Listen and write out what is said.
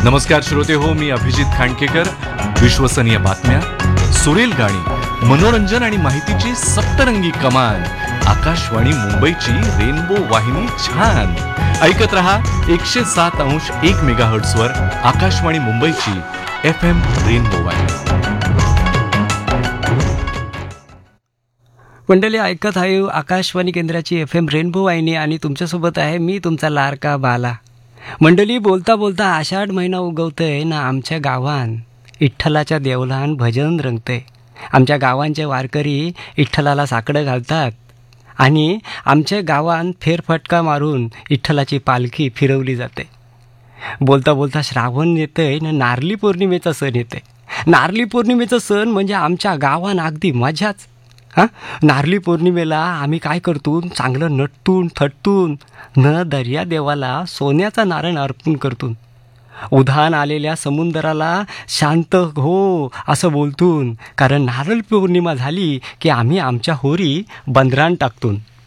नमस्कार श्रोते हो, मी अभिजित खांडकेकर. विश्वसनीय बातम्या, सुरेल गाणी, मनोरंजन आणि माहितीची सप्तरंगी कमान. आकाशवाणी मुंबईची रेनबो वाहिनी छान ऐकत रहा. 107.1 मेगाहर्ट्झ वर आकाशवाणी मुंबईची FM रेनबो वाहिनी. मंडळी ऐकत आहे आकाशवाणी केंद्राची FM रेनबो वाहिनी आणि तुमच्यासोबत आहे मी तुमचा लाडका बाला. मंडळी, बोलता बोलता आषाढ महिना उगवतंय ना आमच्या गावान विठ्ठलाच्या देवलान भजन रंगतंय. आमच्या गावांचे वारकरी विठ्ठलाला साकडं घालतात आणि आमच्या गावान फेरफटका मारून विठ्ठलाची पालखी फिरवली जाते. बोलता बोलता श्रावण येतंय ना नारळी पौर्णिमेचा सण येते. नारळी पौर्णिमेचा सण म्हणजे आमच्या गावान अगदी मजाच. नारळी पौर्णिमेला आम्ही काय करतो, चांगलं नटतून थटतून न दर्या देवाला सोन्याचा नारळ अर्पण करतून, उधाण आलेल्या समुद्राला शांत हो असं बोलतून. कारण नारळ पौर्णिमा झाली की आम्ही आमच्या होरी बंदरान टाकतून.